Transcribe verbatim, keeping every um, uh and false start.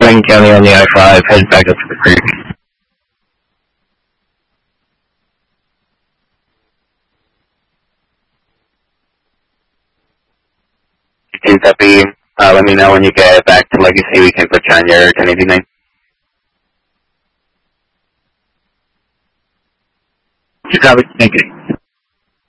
Franklin County on the I five, head back up to the creek. two copy. Uh, let me know when you get back to Legacy. We can put you on your ten eighty-nine. two copy, thank you.